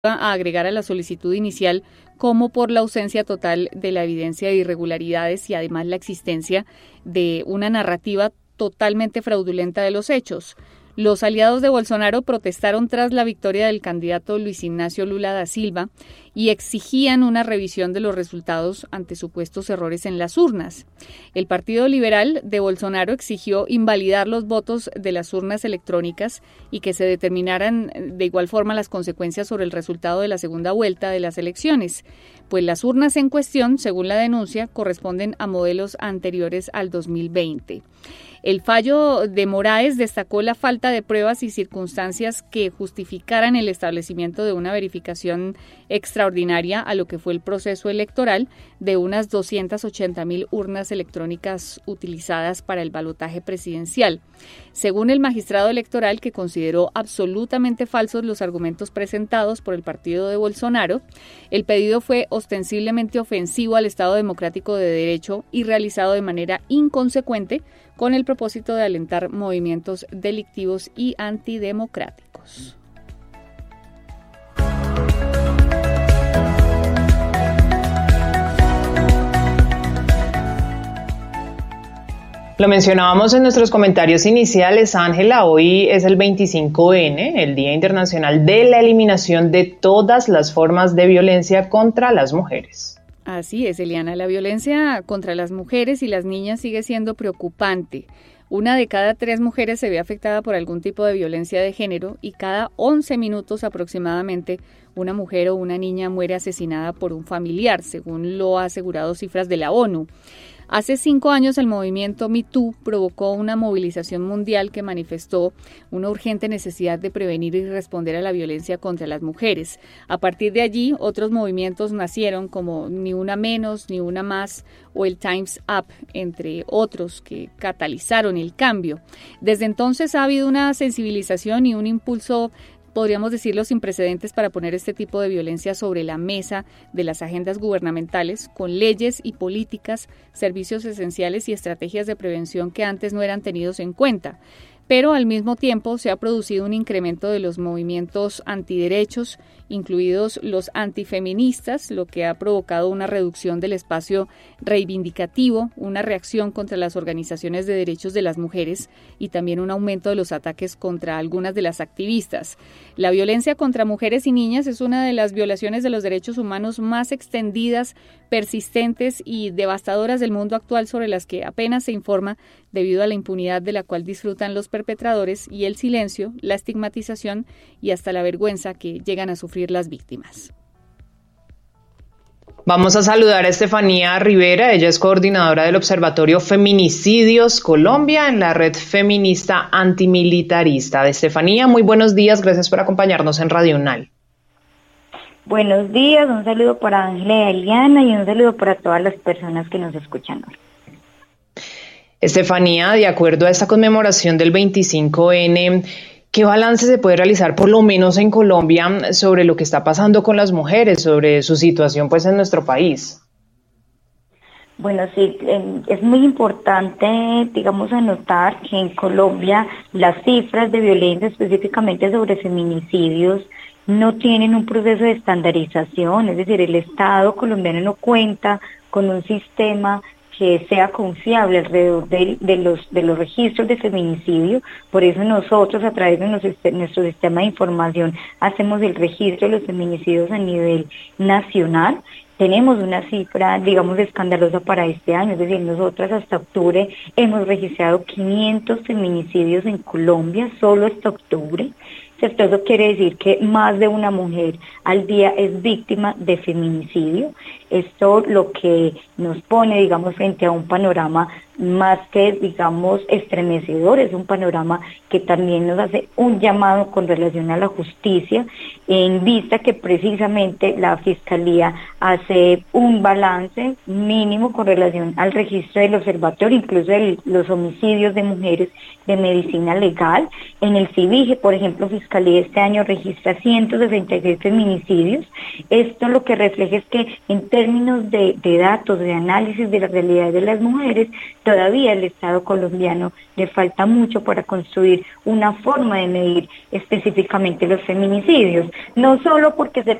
a agregar a la solicitud inicial, como por la ausencia total de la evidencia de irregularidades y además la existencia de una narrativa totalmente fraudulenta de los hechos. Los aliados de Bolsonaro protestaron tras la victoria del candidato Luis Ignacio Lula da Silva y exigían una revisión de los resultados ante supuestos errores en las urnas. El Partido Liberal de Bolsonaro exigió invalidar los votos de las urnas electrónicas y que se determinaran de igual forma las consecuencias sobre el resultado de la segunda vuelta de las elecciones, pues las urnas en cuestión, según la denuncia, corresponden a modelos anteriores al 2020. El fallo de Moraes destacó la falta de pruebas y circunstancias que justificaran el establecimiento de una verificación extraordinaria a lo que fue el proceso electoral de unas 280.000 urnas electrónicas utilizadas para el balotaje presidencial. Según el magistrado electoral, que consideró absolutamente falsos los argumentos presentados por el partido de Bolsonaro, el pedido fue ostensiblemente ofensivo al Estado Democrático de Derecho y realizado de manera inconsecuente con el propósito de alentar movimientos delictivos y antidemocráticos. Lo mencionábamos en nuestros comentarios iniciales, Ángela, hoy es el 25N, el Día Internacional de la Eliminación de todas las formas de violencia contra las mujeres. Así es, Eliana, la violencia contra las mujeres y las niñas sigue siendo preocupante. 1 de cada 3 mujeres se ve afectada por algún tipo de violencia de género y cada 11 minutos aproximadamente una mujer o una niña muere asesinada por un familiar, según lo ha asegurado cifras de la ONU. Hace 5 años el movimiento Me Too provocó una movilización mundial que manifestó una urgente necesidad de prevenir y responder a la violencia contra las mujeres. A partir de allí, otros movimientos nacieron como Ni Una Menos, Ni Una Más o el Time's Up, entre otros que catalizaron el cambio. Desde entonces ha habido una sensibilización y un impulso, podríamos decirlo, sin precedentes para poner este tipo de violencia sobre la mesa de las agendas gubernamentales, con leyes y políticas, servicios esenciales y estrategias de prevención que antes no eran tenidos en cuenta. Pero al mismo tiempo se ha producido un incremento de los movimientos antiderechos, incluidos los antifeministas, lo que ha provocado una reducción del espacio reivindicativo, una reacción contra las organizaciones de derechos de las mujeres y también un aumento de los ataques contra algunas de las activistas. La violencia contra mujeres y niñas es una de las violaciones de los derechos humanos más extendidas, persistentes y devastadoras del mundo actual, sobre las que apenas se informa debido a la impunidad de la cual disfrutan los perpetradores y el silencio, la estigmatización y hasta la vergüenza que llegan a sufrir las víctimas. Vamos a saludar a Estefanía Rivera, ella es coordinadora del Observatorio Feminicidios Colombia en la red feminista antimilitarista. Estefanía, muy buenos días, gracias por acompañarnos en Radio UNAL. Buenos días, un saludo para Ángela y Eliana y un saludo para todas las personas que nos escuchan hoy. Estefanía, de acuerdo a esta conmemoración del 25N, ¿qué balance se puede realizar, por lo menos en Colombia, sobre lo que está pasando con las mujeres, sobre su situación pues en nuestro país? Bueno, sí, es muy importante, digamos, anotar que en Colombia las cifras de violencia, específicamente sobre feminicidios, no tienen un proceso de estandarización, es decir, el Estado colombiano no cuenta con un sistema que sea confiable alrededor de los registros de feminicidio. Por eso nosotros, a través de nuestro sistema de información, hacemos el registro de los feminicidios a nivel nacional. Tenemos una cifra, digamos, escandalosa para este año, es decir, nosotras hasta octubre hemos registrado 500 feminicidios en Colombia, solo hasta octubre. ¿Cierto? Eso quiere decir que más de una mujer al día es víctima de feminicidio. Esto lo que nos pone, digamos, frente a un panorama más que, digamos, estremecedor, es un panorama que también nos hace un llamado con relación a la justicia, en vista que precisamente la Fiscalía hace un balance mínimo con relación al registro del observatorio, incluso de los homicidios de mujeres de medicina legal. En el CIVIGE, por ejemplo, Fiscalía este año registra 166 feminicidios. Esto lo que refleja es que en términos de datos, de análisis de la realidad de las mujeres, todavía el Estado colombiano le falta mucho para construir una forma de medir específicamente los feminicidios. No solo porque se